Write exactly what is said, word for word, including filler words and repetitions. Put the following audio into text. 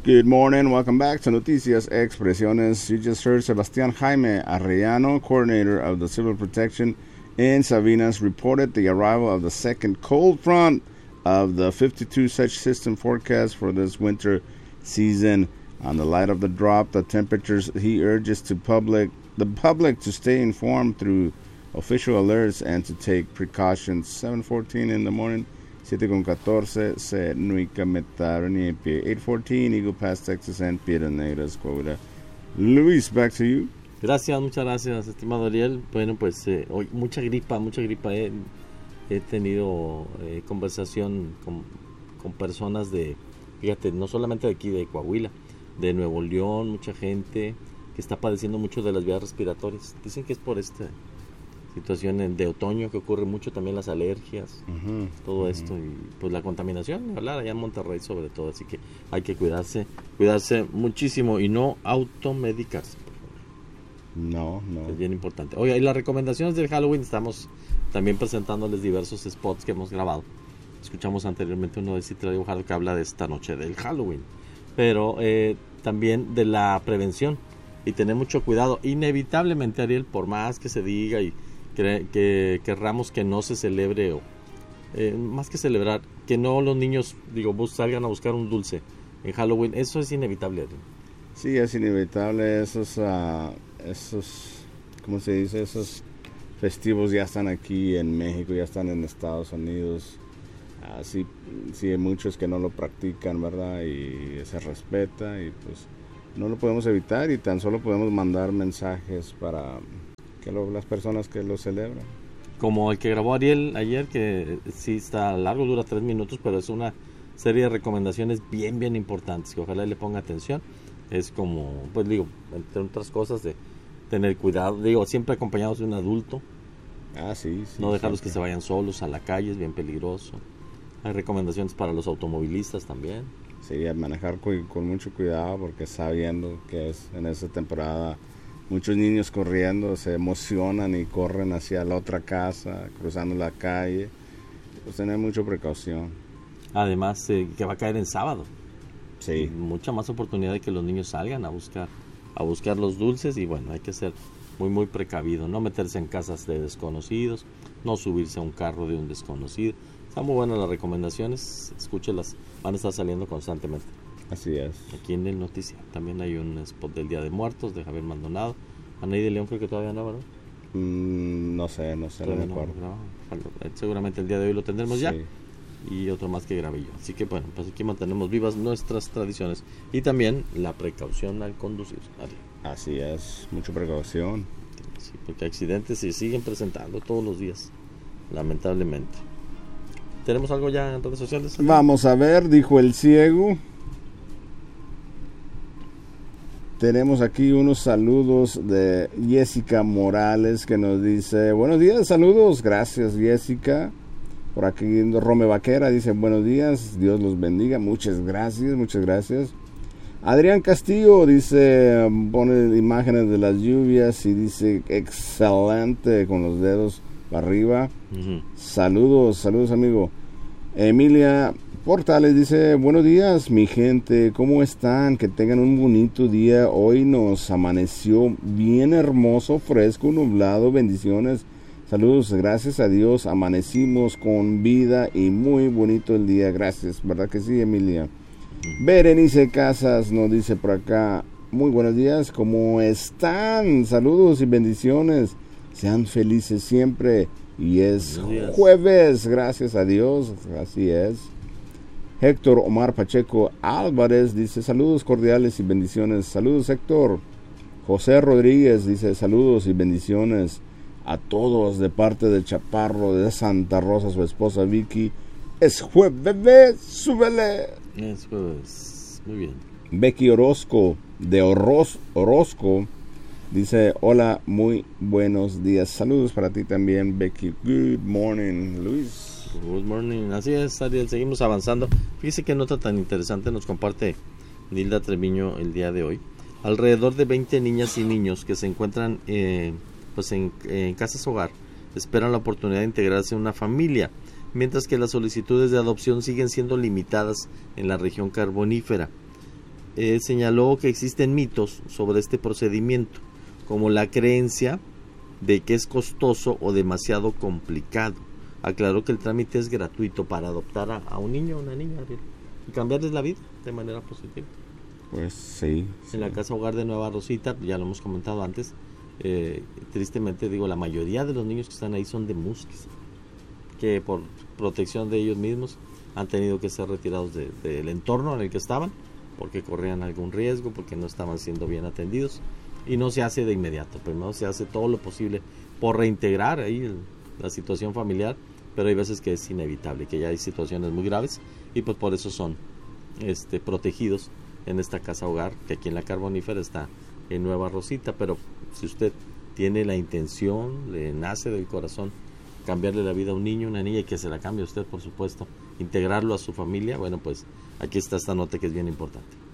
Good morning, welcome back to Noticias Expresiones. You just heard Sebastián Jaime Arellano, coordinator of the Civil Protection in Sabinas, reported the arrival of the second cold front of the fifty-two such system forecast for this winter season. On the light of the drop, the temperatures, he urges to public the public to stay informed through official alerts and to take precautions. seven fourteen in the morning. siete con catorce, se nuica metaroni en pie. eight fourteen, Eagle Pass, Texas, and Piedras Negras, Coahuila. Luis, back to you. Gracias, muchas gracias, estimado Ariel. Bueno, pues eh, hoy mucha gripa, mucha gripa. Eh. He tenido eh, conversación con, con personas de, fíjate, no solamente de aquí, de Coahuila, de Nuevo León, mucha gente que está padeciendo mucho de las vías respiratorias. Dicen que es por esta situación de otoño que ocurre mucho, también las alergias, uh-huh, todo uh-huh. esto, y pues la contaminación, hablar allá en Monterrey sobre todo, así que hay que cuidarse, cuidarse muchísimo y no automedicarse, por favor. No, no. Es bien importante. Oye, y las recomendaciones del Halloween, estamos también presentándoles diversos spots que hemos grabado. Escuchamos anteriormente uno de Citra Dibujado que habla de esta noche del Halloween, pero eh, también de la prevención y tener mucho cuidado. Inevitablemente, Ariel, por más que se diga y que, que querramos que no se celebre, o eh, más que celebrar, que no los niños, digo, bus, salgan a buscar un dulce en Halloween, eso es inevitable, Ariel. Sí, es inevitable. Esos, uh, esos, ¿cómo se dice? Esos festivos ya están aquí en México, ya están en Estados Unidos. Uh, sí, sí, hay muchos que no lo practican, ¿verdad? Y se respeta y pues no lo podemos evitar y tan solo podemos mandar mensajes para que lo, las personas que lo celebran. Como el que grabó Ariel ayer, que sí está largo, dura tres minutos, pero es una serie de recomendaciones bien, bien importantes, que ojalá le ponga atención. Es como, pues digo, entre otras cosas, de tener cuidado, digo, siempre acompañados de un adulto. Ah, sí, sí. No dejarlos siempre. que se vayan solos a la calle, es bien peligroso. Hay recomendaciones para los automovilistas también. Sí, manejar con, con mucho cuidado, porque sabiendo que es en esta temporada muchos niños corriendo, se emocionan y corren hacia la otra casa, cruzando la calle. Pues tener mucha precaución. Además, eh, que va a caer en sábado. Sí. Mucha más oportunidad de que los niños salgan a buscar, a buscar los dulces, y bueno, hay que ser muy, muy precavido. No meterse en casas de desconocidos, no subirse a un carro de un desconocido. Están muy buenas las recomendaciones, escúchelas, van a estar saliendo constantemente. Así es. Aquí en el Noticia también hay un spot del Día de Muertos de Javier Maldonado. Anaí de León creo que todavía no, ¿verdad? Mm, no sé, no sé, no me acuerdo. No, seguramente el día de hoy lo tendremos sí. ya. Y otro más que grabé yo. Así que bueno, pues aquí mantenemos vivas nuestras tradiciones y también la precaución al conducir. Adiós. Así es, mucha precaución. Sí, porque accidentes se siguen presentando todos los días, lamentablemente. ¿Tenemos algo ya en redes sociales? Vamos a ver, dijo el ciego. Tenemos aquí unos saludos de Jessica Morales que nos dice: buenos días, saludos, gracias Jessica. Por aquí Rome Vaquera dice: buenos días, Dios los bendiga, muchas gracias, muchas gracias. Adrián Castillo dice, pone imágenes de las lluvias y dice excelente con los dedos para arriba. Uh-huh. Saludos, saludos amigo. Emilia Portales dice: buenos días mi gente, ¿cómo están? Que tengan un bonito día. Hoy nos amaneció bien hermoso, fresco, nublado, bendiciones. Saludos, gracias a Dios, amanecimos con vida y muy bonito el día, gracias, ¿verdad que sí, Emilia? Berenice Casas nos dice por acá: muy buenos días, ¿cómo están? Saludos y bendiciones, sean felices siempre, y es jueves, gracias a Dios, así es. Héctor Omar Pacheco Álvarez dice: saludos cordiales y bendiciones. Saludos, Héctor. José Rodríguez dice: saludos y bendiciones a todos de parte del Chaparro de Santa Rosa, su esposa Vicky. Es jueves, bebé, súbele. Es jueves, muy bien. Becky Orozco de Oroz, Orozco dice: hola, muy buenos días. Saludos para ti también, Becky. Good morning, Luis. Good morning. Así es, Ariel, seguimos avanzando. Fíjese qué nota tan interesante nos comparte Nilda Treviño el día de hoy. Alrededor de veinte niñas y niños que se encuentran eh, pues en, en casas hogar esperan la oportunidad de integrarse en una familia, mientras que las solicitudes de adopción siguen siendo limitadas en la región carbonífera. eh, señaló que existen mitos sobre este procedimiento, como la creencia de que es costoso o demasiado complicado. Aclaró que el trámite es gratuito para adoptar a, a un niño o una niña y cambiarles la vida de manera positiva. Pues sí, sí. En la Casa Hogar de Nueva Rosita, ya lo hemos comentado antes, eh, tristemente digo, la mayoría de los niños que están ahí son de Musquis, que por protección de ellos mismos han tenido que ser retirados de, del entorno en el que estaban, porque corrían algún riesgo, porque no estaban siendo bien atendidos, y no se hace de inmediato. Primero se hace todo lo posible por reintegrar ahí el, la situación familiar, pero hay veces que es inevitable, que ya hay situaciones muy graves, y pues por eso son este, protegidos en esta Casa Hogar, que aquí en la Carbonífera está en Nueva Rosita. Pero si usted tiene la intención, le nace del corazón cambiarle la vida a un niño, una niña, y que se la cambie a usted, por supuesto, integrarlo a su familia, bueno, pues aquí está esta nota que es bien importante.